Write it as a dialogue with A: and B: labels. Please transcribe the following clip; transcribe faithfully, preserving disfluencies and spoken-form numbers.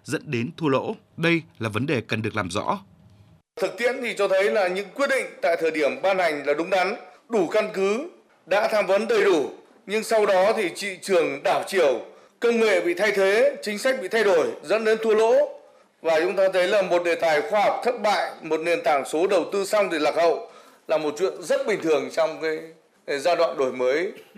A: dẫn đến thua lỗ. Đây là vấn đề cần được làm rõ.
B: Thực tiễn thì cho thấy là những quyết định tại thời điểm ban hành là đúng đắn, đủ căn cứ, đã tham vấn đầy đủ, nhưng sau đó thì thị trường đảo chiều, công nghệ bị thay thế, chính sách bị thay đổi dẫn đến thua lỗ. Và chúng ta thấy là một đề tài khoa học thất bại, một nền tảng số đầu tư xong thì lạc hậu là một chuyện rất bình thường trong cái giai đoạn đổi mới.